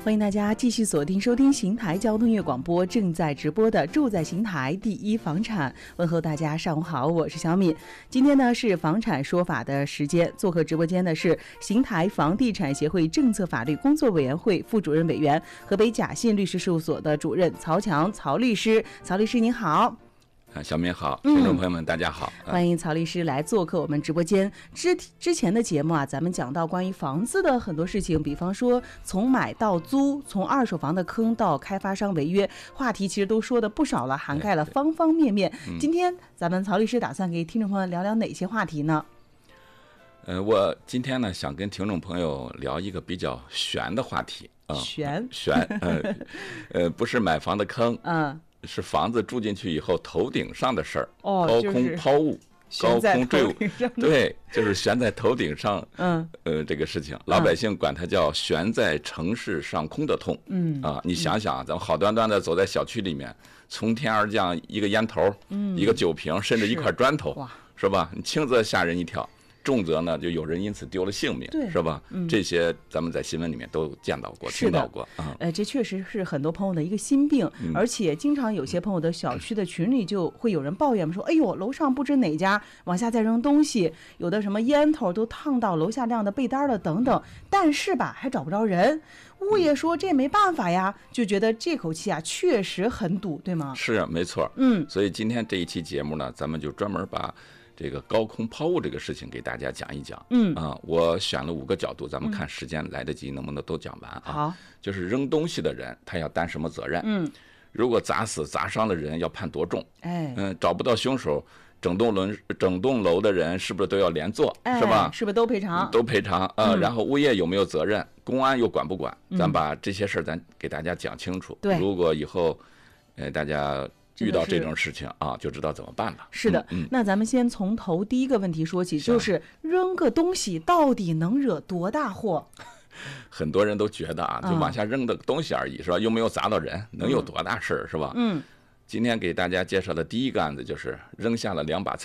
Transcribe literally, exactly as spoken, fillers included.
欢迎大家继续锁定收听邢台交通音乐广播正在直播的住在邢台第一房产。问候大家上午好，我是小敏。今天呢是房产说法的时间，做客直播间的是邢台房地产协会政策法律工作委员会副主任委员、河北嘉信律师事务所的主任曹强曹律师。曹律师您好。 小敏好，听众朋友们、嗯、大家好， 欢迎曹律师来做客我们直播间。之之前的节目啊，咱们讲到关于房子的很多事情，比方说从买到租，从二手房的坑到开发商违约，话题其实都说的不少了，涵盖了方方面面。今天咱们曹律师打算给听众朋友聊聊哪些话题呢？ 呃，我今天呢想跟听众朋友聊一个比较悬的话题啊， 悬悬，呃呃，不是买房的坑， 嗯。 是房子住进去以后头顶上的事儿， 哦， 高空抛物、高空坠物，对，就是悬在头顶上， 嗯， 呃，这个事情，老百姓管它叫悬在城市上空的痛， 嗯啊，你想想，咱们好端端的走在小区里面，从天而降一个烟头， 嗯， 一个酒瓶，甚至一块砖头， 哇， 是吧？你轻则吓人一跳。重则呢，就有人因此丢了性命，是吧？嗯，这些咱们在新闻里面都见到过、听到过啊。 呃，这确实是很多朋友的一个心病，嗯、而且经常有些朋友的小区的群里就会有人抱怨说：“哎呦，楼上不知哪家往下在扔东西，有的什么烟头都烫到楼下晾的被单了等等。”但是吧，还找不着人。物业说这没办法呀，就觉得这口气啊确实很堵，对吗？ 是，没错。 嗯， 所以今天这一期节目呢，咱们就专门把这个高空抛物这个事情给大家讲一讲。 嗯啊，我选了五个角度，咱们看时间来得及，能不能都讲完啊？ 好， 就是扔东西的人他要担什么责任？ 嗯， 如果砸死砸伤的人要判多重？ 哎， 嗯，找不到凶手，整栋楼整栋楼的人是不是都要连坐？ 哎、 是吧？ 是不是都赔偿？ 都赔偿啊、呃嗯！ 然后物业有没有责任？公安又管不管？咱把这些事儿咱给大家讲清楚。 对， 如果以后，呃，大家遇到这种事情啊，就知道怎么办了。 是的， 嗯嗯、 那咱们先从头第一个问题说起，就是扔个东西到底能惹多大祸？ 很多人都觉得啊，就往下扔的东西而已，是吧？又没有砸到人，能有多大事儿，是吧？ 嗯。 今天给大家介绍的第一个案子就是扔下了两把